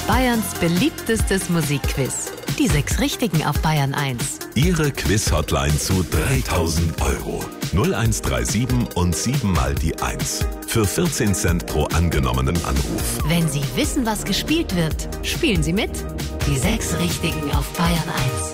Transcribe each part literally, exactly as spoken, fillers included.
Bayerns beliebtestes Musikquiz. Die sechs Richtigen auf Bayern eins. Ihre Quiz-Hotline zu dreitausend Euro. null eins drei sieben und sieben mal die eins. Für vierzehn Cent pro angenommenen Anruf. Wenn Sie wissen, was gespielt wird, spielen Sie mit. Die sechs Richtigen auf Bayern eins.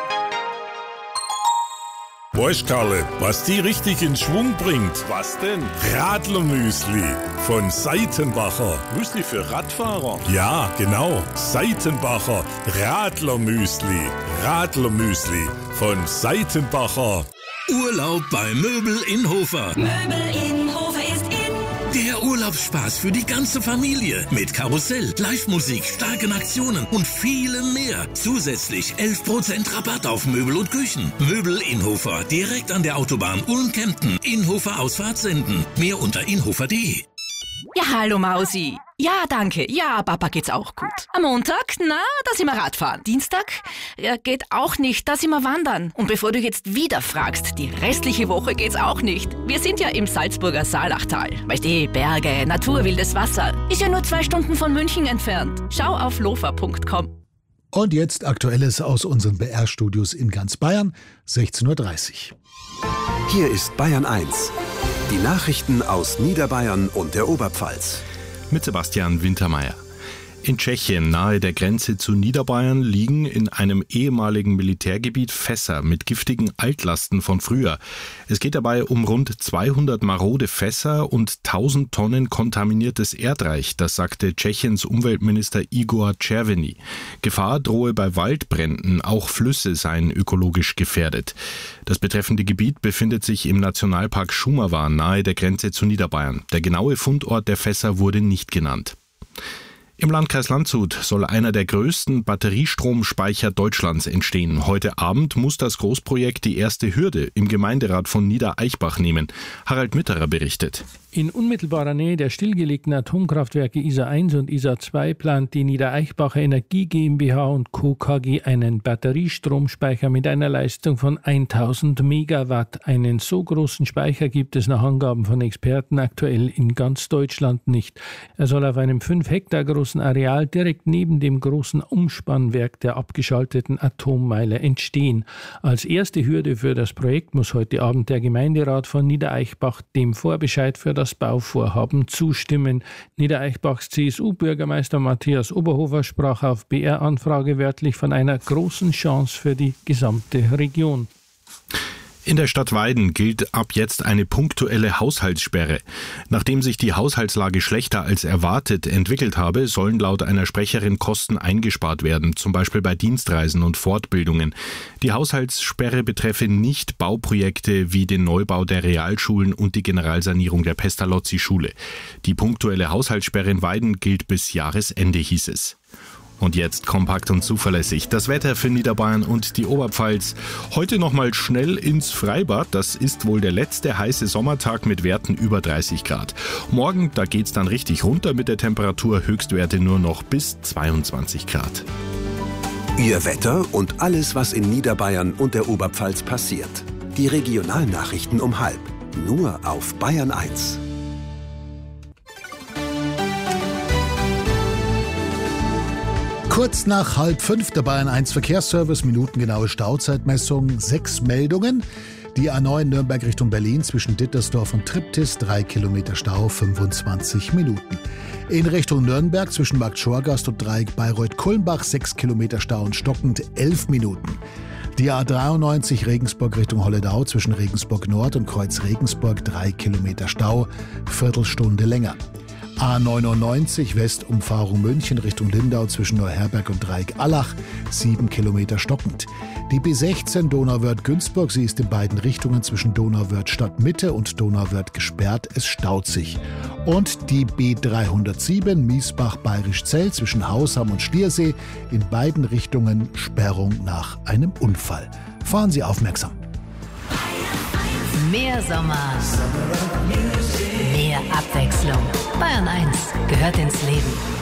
Weißt Karle, was die richtig in Schwung bringt? Was denn? Radlermüsli von Seitenbacher. Müsli für Radfahrer? Ja, genau. Seitenbacher Radlermüsli. Radlermüsli von Seitenbacher. Urlaub bei Möbel in Hofer. Möbel in Hofer ist in. Der Urlaubsspaß für die ganze Familie. Mit Karussell, Live-Musik, starken Aktionen und vielem mehr. Zusätzlich elf Prozent Rabatt auf Möbel und Küchen. Möbel in Hofer, direkt an der Autobahn Ulm-Kempten. Inhofer Ausfahrt senden. Mehr unter inhofer punkt de. Ja, hallo Mausi. Ja, danke. Ja, Papa geht's auch gut. Am Montag, na, da sind wir Radfahren. Dienstag, ja, geht auch nicht, da sind wir wandern. Und bevor du jetzt wieder fragst, die restliche Woche geht's auch nicht. Wir sind ja im Salzburger Saalachtal. Weißt du, Berge, Natur, wildes Wasser. Ist ja nur zwei Stunden von München entfernt. Schau auf lofa punkt com. Und jetzt Aktuelles aus unseren B R-Studios in ganz Bayern, sechzehn Uhr dreißig. Hier ist Bayern eins. Die Nachrichten aus Niederbayern und der Oberpfalz. Mit Sebastian Wintermeyer. In Tschechien, nahe der Grenze zu Niederbayern, liegen in einem ehemaligen Militärgebiet Fässer mit giftigen Altlasten von früher. Es geht dabei um rund zweihundert marode Fässer und tausend Tonnen kontaminiertes Erdreich, das sagte Tschechiens Umweltminister Igor Červený. Gefahr drohe bei Waldbränden, auch Flüsse seien ökologisch gefährdet. Das betreffende Gebiet befindet sich im Nationalpark Šumava nahe der Grenze zu Niederbayern. Der genaue Fundort der Fässer wurde nicht genannt. Im Landkreis Landshut soll einer der größten Batteriestromspeicher Deutschlands entstehen. Heute Abend muss das Großprojekt die erste Hürde im Gemeinderat von Niedereichbach nehmen. Harald Mitterer berichtet. In unmittelbarer Nähe der stillgelegten Atomkraftwerke I S A eins und I S A zwei plant die Niedereichbacher Energie GmbH und Co. K G einen Batteriestromspeicher mit einer Leistung von tausend Megawatt. Einen so großen Speicher gibt es nach Angaben von Experten aktuell in ganz Deutschland nicht. Er soll auf einem fünf Hektar großen Areal direkt neben dem großen Umspannwerk der abgeschalteten Atommeile entstehen. Als erste Hürde für das Projekt muss heute Abend der Gemeinderat von Niedereichbach dem Vorbescheid für das Bauvorhaben zustimmen. Niedereichbachs C S U-Bürgermeister Matthias Oberhofer sprach auf B R-Anfrage wörtlich von einer großen Chance für die gesamte Region. In der Stadt Weiden gilt ab jetzt eine punktuelle Haushaltssperre. Nachdem sich die Haushaltslage schlechter als erwartet entwickelt habe, sollen laut einer Sprecherin Kosten eingespart werden, zum Beispiel bei Dienstreisen und Fortbildungen. Die Haushaltssperre betreffe nicht Bauprojekte wie den Neubau der Realschulen und die Generalsanierung der Pestalozzi-Schule. Die punktuelle Haushaltssperre in Weiden gilt bis Jahresende, hieß es. Und jetzt kompakt und zuverlässig das Wetter für Niederbayern und die Oberpfalz. Heute nochmal schnell ins Freibad. Das ist wohl der letzte heiße Sommertag mit Werten über dreißig Grad. Morgen, da geht's dann richtig runter mit der Temperatur. Höchstwerte nur noch bis zweiundzwanzig Grad. Ihr Wetter und alles, was in Niederbayern und der Oberpfalz passiert. Die Regionalnachrichten um halb. Nur auf Bayern eins. Kurz nach halb fünf der Bayern eins Verkehrsservice, minutengenaue Stauzeitmessung, sechs Meldungen. Die A neun Nürnberg Richtung Berlin zwischen Dittersdorf und Triptis, drei Kilometer Stau, fünfundzwanzig Minuten. In Richtung Nürnberg zwischen Markt Schorgast und Dreieck Bayreuth-Kulmbach, sechs Kilometer Stau und stockend, elf Minuten. Die A dreiundneunzig Regensburg Richtung Holledau zwischen Regensburg Nord und Kreuz Regensburg, drei Kilometer Stau, Viertelstunde länger. A neunundneunzig Westumfahrung München Richtung Lindau zwischen Neuherberg und Dreieck-Allach, sieben Kilometer stockend. Die B sechzehn Donauwörth-Günzburg, sie ist in beiden Richtungen zwischen Donauwörth Stadtmitte und Donauwörth gesperrt, es staut sich. Und die B dreihundertsieben Miesbach-Bayrischzell zwischen Hausham und Schliersee, in beiden Richtungen Sperrung nach einem Unfall. Fahren Sie aufmerksam. Mehr Sommer, mehr Abwechslung. Bayern eins gehört ins Leben.